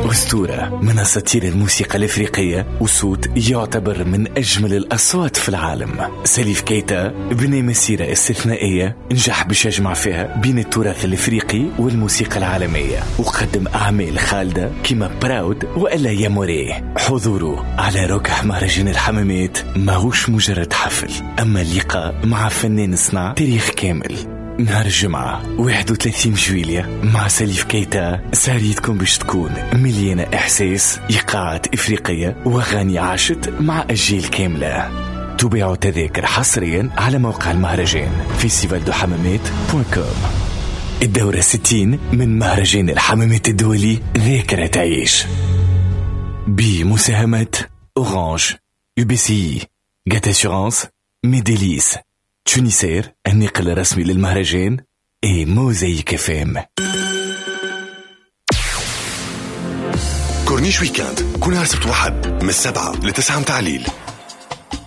أسطورة من أساطير الموسيقى الإفريقية، وصوت يعتبر من أجمل الأصوات في العالم. سليف كيتا بنى مسيرة استثنائية نجح باش يجمع فيها بين التراث الإفريقي والموسيقى العالمية، وقدم أعمال خالدة كما براود وإلا يا موري. حضوره على ركح مهرجان الحمامات ماهوش مجرد حفل، أما اللقاء مع فنان صنع تاريخ كامل. نهار الجمعة 31 جويلية مع سليف كيتا سهريتكم باش تكون مليانة إحساس، إيقاعات إفريقية وأغاني عاشت مع أجيال كاملة. تباعوا تذاكر حصريا على موقع المهرجان festivaldohammamat.com. الدورة 60 من مهرجان الحمامات الدولي ذاكرة تعيش، بمساهمة أورانج، UBCI، جات أسيورانس، ميديليس، تونيسير النقل الرسمي للمهرجان، اي موزايك فام. كورنيش ويكاند كل نهار سبت واحد من 7 ل 9 متاع الليل.